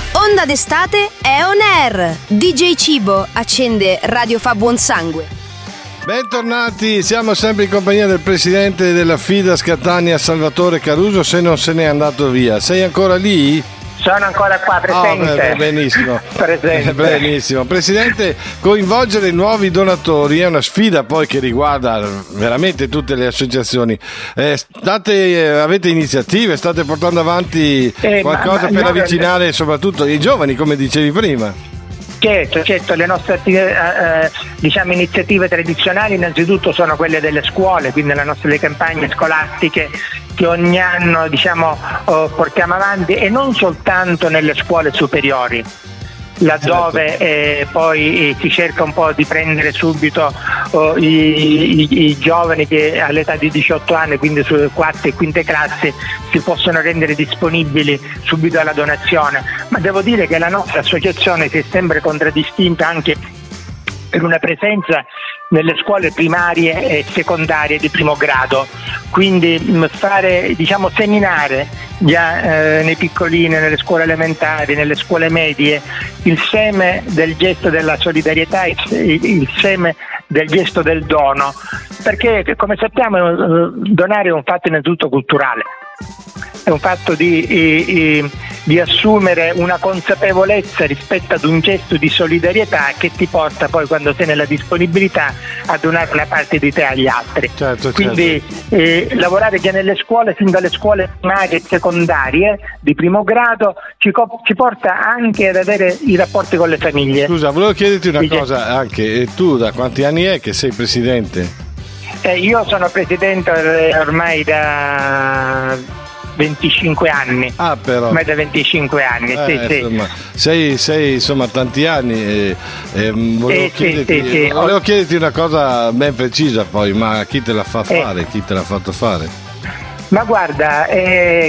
Onda d'estate è on air. DJ Cibo accende Radio Fa Buon Sangue. Bentornati, siamo sempre in compagnia del presidente della FIDAS Catania, Salvatore Caruso, se non se n'è andato via. Sei ancora lì? Sono ancora qua presente. Benissimo. Presente. Benissimo. Presidente, coinvolgere nuovi donatori è una sfida poi che riguarda veramente tutte le associazioni. Avete iniziative, state portando avanti qualcosa per avvicinare soprattutto i giovani, come dicevi prima? Certo, le nostre iniziative tradizionali innanzitutto sono quelle delle scuole, quindi le campagne scolastiche che ogni anno portiamo avanti, e non soltanto nelle scuole superiori, laddove poi si cerca un po' di prendere subito i giovani che all'età di 18 anni, quindi sulle quarte e quinte classi, si possono rendere disponibili subito alla donazione. Ma devo dire che la nostra associazione si è sempre contraddistinta anche per una presenza nelle scuole primarie e secondarie di primo grado, quindi fare seminare già nei piccolini, nelle scuole elementari, nelle scuole medie, il seme del gesto della solidarietà, il seme del gesto del dono, perché come sappiamo donare è un fatto innanzitutto culturale, è un fatto di assumere una consapevolezza rispetto ad un gesto di solidarietà che ti porta poi, quando sei nella disponibilità, a donare una parte di te agli altri. Certo. Quindi lavorare già nelle scuole, fin dalle scuole primarie e secondarie di primo grado, ci porta anche ad avere i rapporti con le famiglie. Scusa, volevo chiederti una cosa anche. Tu da quanti anni è che sei presidente? Io sono presidente ormai da 25 anni. Però. Ormai da 25 anni, sì. Insomma, sei insomma tanti anni. Volevo chiederti una cosa ben precisa poi, ma chi te la fa fare? Chi te l'ha fatto fare? Ma guarda,